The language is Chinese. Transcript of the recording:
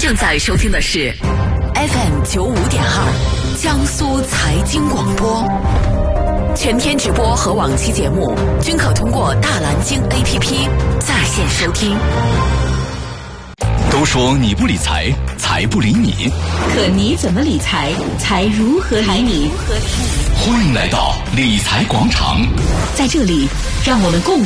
正在收听的是 FM95.2 江苏财经广播，全天直播和往期节目均可通过大蓝鲸 APP 在线收听。 都说你不理财，财不理你， 可你怎么理财，财如何理你？ 欢迎来到理财广场， 在这里，让我们共